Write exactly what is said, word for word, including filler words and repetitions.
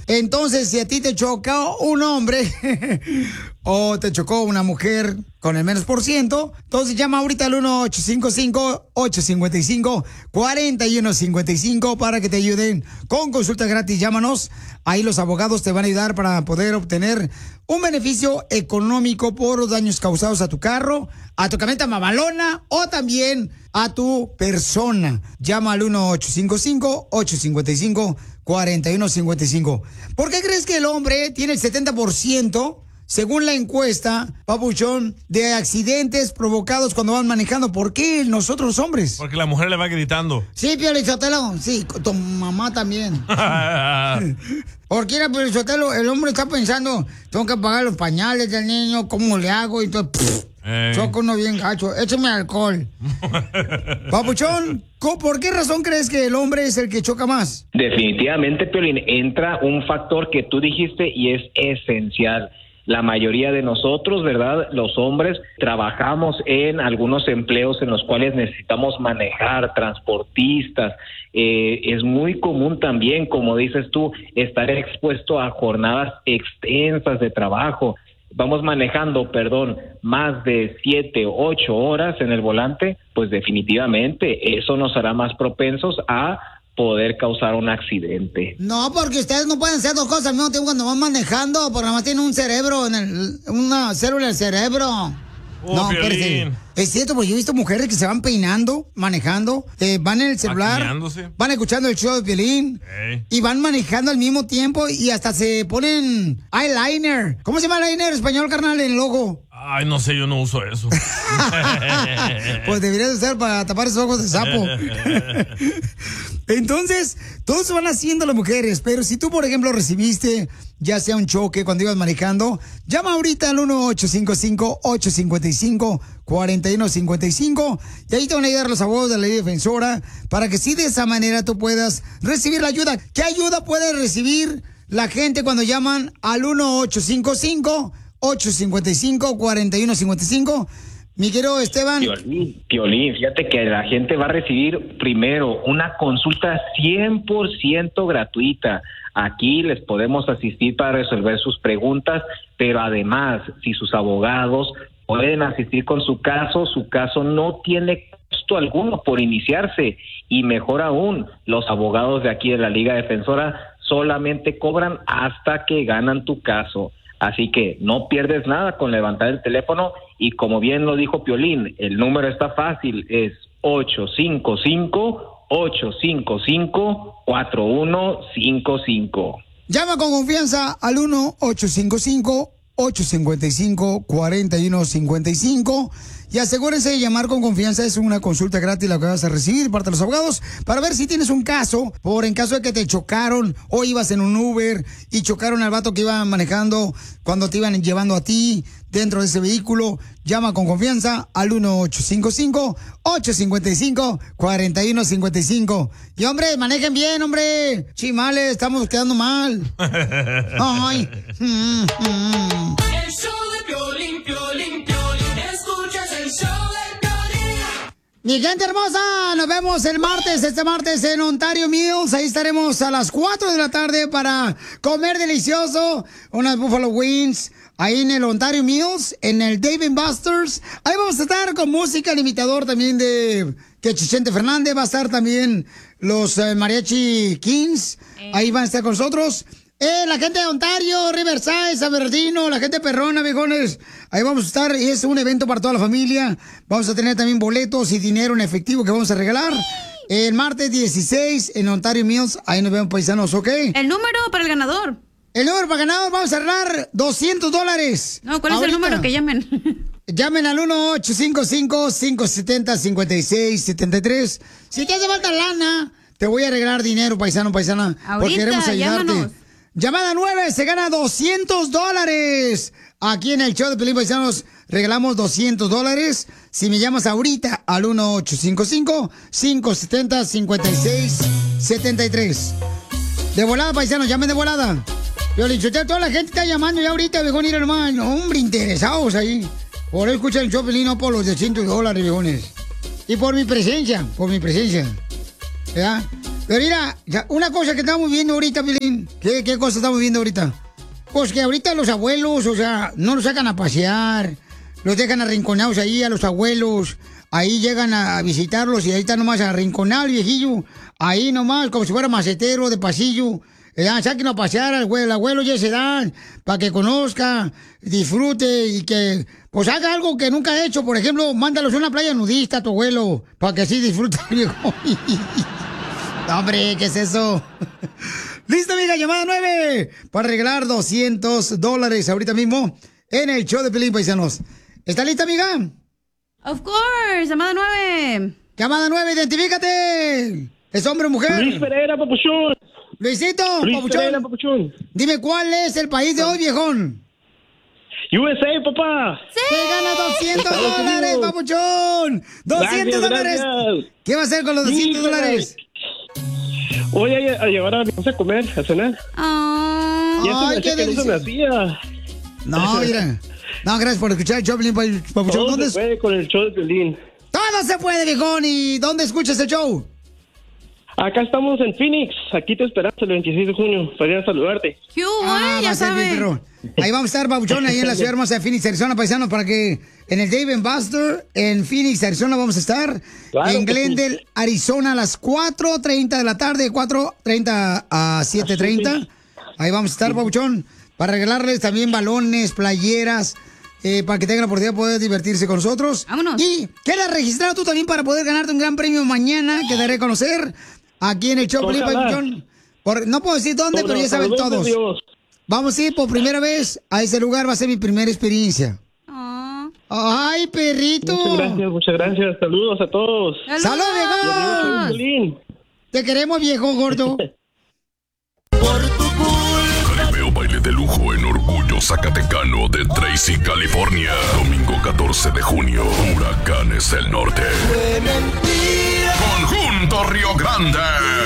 Entonces, si a ti te chocó un hombre o te chocó una mujer con el menos por ciento, entonces llama ahorita al uno ocho cinco cinco, ocho cinco cinco, cuatro uno cinco cinco para que te ayuden con consulta gratis. Llámanos. Ahí los abogados te van a ayudar para poder obtener un beneficio económico por los daños causados a tu carro, a tu camioneta mamalona o también a tu persona. Llama al uno ocho cinco cinco, ocho cinco cinco, cuatro uno cinco cinco. ¿Por qué crees que el hombre tiene el setenta por ciento, según la encuesta, papuchón, de accidentes provocados cuando van manejando? ¿Por qué nosotros los hombres? Porque la mujer le va gritando. Sí, Pio Lizotelo, sí, tu mamá también. Porque era Pio Lizotelo, el hombre está pensando, tengo que pagar los pañales del niño, ¿cómo le hago? Y todo, pff, eh. choco uno bien gacho, échame alcohol. Papuchón, ¿por qué razón crees que el hombre es el que choca más? Definitivamente, Piolín, entra un factor que tú dijiste y es esencial. La mayoría de nosotros, ¿verdad? Los hombres trabajamos en algunos empleos en los cuales necesitamos manejar, transportistas. Eh, es muy común también, como dices tú, estar expuesto a jornadas extensas de trabajo. Vamos manejando, perdón, más de siete, ocho horas en el volante, pues definitivamente eso nos hará más propensos a poder causar un accidente. No, porque ustedes no pueden hacer dos cosas al mismo tiempo cuando van manejando, porque nada más tienen un cerebro, en el, una célula en el cerebro. Oh, no, espérate. Es cierto, porque yo he visto mujeres que se van peinando, manejando, eh, van en el celular, van escuchando el show de Piolín, hey. y van manejando al mismo tiempo y hasta se ponen eyeliner. ¿Cómo se llama eyeliner en español, carnal, en el ojo? Ay, no sé, yo no uso eso. Pues deberías usar para tapar esos ojos de sapo. Entonces, todos se van haciendo las mujeres, pero si tú, por ejemplo, recibiste ya sea un choque cuando ibas manejando, llama ahorita al uno ocho cinco cinco, ocho cinco cinco, cuatro uno cinco cinco y ahí te van a ayudar los abogados de la ley defensora para que sí de esa manera tú puedas recibir la ayuda. ¿Qué ayuda puede recibir la gente cuando llaman al uno ocho cinco cinco, ocho cinco cinco, cuatro uno cinco cinco? Mi querido Esteban. Piolín, Piolín, fíjate que la gente va a recibir primero una consulta cien por ciento gratuita. Aquí les podemos asistir para resolver sus preguntas, pero además, si sus abogados pueden asistir con su caso, su caso no tiene costo alguno por iniciarse. Y mejor aún, los abogados de aquí de la Liga Defensora solamente cobran hasta que ganan tu caso. Así que no pierdes nada con levantar el teléfono y como bien lo dijo Piolín, el número está fácil, es ocho cinco cinco, ocho cinco cinco, cuatro uno cinco cinco. Llama con confianza al uno ocho cinco cinco, ocho cinco cinco, cuatro uno cinco cinco y asegúrense de llamar con confianza. Es una consulta gratis la que vas a recibir de parte de los abogados para ver si tienes un caso, por en caso de que te chocaron o ibas en un Uber y chocaron al vato que iba manejando cuando te iban llevando a ti dentro de ese vehículo. Llama con confianza al uno ocho cinco cinco, ocho cinco cinco, cuatro uno cinco cinco. Y hombre, manejen bien, hombre. Chimales, estamos quedando mal. Ay. Mm, mm. El show de Piolín, Piolín, Piolín. Escuchas el show de Piolín. Mi gente hermosa, nos vemos el martes, este martes en Ontario Mills. Ahí estaremos a las cuatro de la tarde para comer delicioso. Unas Buffalo Wings. Ahí en el Ontario Mills, en el Dave and Buster's. Ahí vamos a estar con música, el imitador también de que Chichente Fernández. Va a estar también los eh, Mariachi Kings. Eh. Ahí van a estar con nosotros. Eh, la gente de Ontario, Riverside, San Bernardino, la gente perrona, viejones. Ahí vamos a estar y es un evento para toda la familia. Vamos a tener también boletos y dinero en efectivo que vamos a regalar. El martes dieciséis en Ontario Mills. Ahí nos vemos, paisanos, ¿ok? El número para el ganador. El número para ganador, vamos a regalar doscientos dólares. No, ¿cuál es ahorita el número que llamen? Llamen al uno ocho cinco cinco, cinco siete cero, cinco seis siete tres. Si te hace falta lana, te voy a regalar dinero, paisano, paisana. Ahorita, porque queremos ayudarte. Llámanos. Llamada nueve, se gana doscientos dólares. Aquí en el show de Piolín, paisanos, regalamos doscientos dólares. Si me llamas ahorita al uno ocho cinco cinco, cinco siete cero, cinco seis siete tres. De volada, paisanos, llamen de volada. Piolín, toda la gente está llamando ya ahorita, viejón, ir hermano. Hombre, interesados ahí. Por escuchar el show, Piolín, no por los de cientos de dólares, viejones. Y por mi presencia, por mi presencia. ¿Verdad? Pero mira, ya, una cosa que estamos viendo ahorita, Pilín. ¿Qué, ¿Qué cosa estamos viendo ahorita? Pues que ahorita los abuelos, o sea, no los sacan a pasear. Los dejan arrinconados ahí a los abuelos. Ahí llegan a visitarlos y ahí está nomás arrinconado el viejillo. Ahí nomás, como si fuera macetero de pasillo. Ya, saquen a pasear al abuelo, el abuelo ya se dan, para que conozca, disfrute y que, pues haga algo que nunca ha hecho. Por ejemplo, mándalos a una playa nudista a tu abuelo, para que así disfrute el viejo. No, hombre, ¿qué es eso? Listo, amiga, llamada nueve, para regalar doscientos dólares ahorita mismo en el show de Pelín, paisanos. ¿Está lista, amiga? Of course, llamada nueve. Llamada nueve, identifícate. ¿Es hombre o mujer? Luis Pereira, papuchón. Luisito, Luis papuchón. Pereira, papuchón. Dime, ¿cuál es el país de hoy, viejón? U S A, papá. ¡Sí! ¡Te gana doscientos dólares, papuchón! ¡doscientos dólares! Gracias. ¿Qué va a hacer con los doscientos Sí, dólares? Voy a, a llevar a mi esposa a comer, a cenar. Oh. Ya se me Ay, hacía qué que no se me delicioso. hacía. No, mira. No, gracias por escuchar el show, Pelín, papuchón. Todo ¿Dónde se es? puede con el show de Piolín. Todo se puede, viejón. ¿Y dónde escuchas el show? Acá estamos en Phoenix. Aquí te esperamos el veintiséis de junio para ir a saludarte. ¿Qué hubo, Ah, eh? va Ya a ser bien, sabe. perro. Ahí vamos a estar, papuchón, ahí en la ciudad hermosa de Phoenix, Arizona, paisanos, para que en el Dave and Buster, en Phoenix, Arizona, vamos a estar. Claro En que Glendale, Arizona, a las cuatro treinta de la tarde, cuatro treinta a siete treinta. Ahí vamos a estar, papuchón, para regalarles también balones, playeras, eh, para que tengan la oportunidad de poder divertirse con nosotros. Vámonos. Y quedas registrado tú también para poder ganarte un gran premio mañana, que daré a conocer aquí en el show, Pelín, Ojalá. papuchón. Por- no puedo decir dónde, pero ya saben todos. Dios. Vamos a ir por primera vez a ese lugar, va a ser mi primera experiencia. Oh. ¡Ay, perrito! Muchas gracias, muchas gracias. Saludos a todos. ¡Salud, viejón! Piolín. Te queremos, viejo gordo. Jaripeo baile de lujo en Orgullo Zacatecano de Tracy, California. Domingo catorce de junio. Huracanes del Norte. Conjunto Río Grande.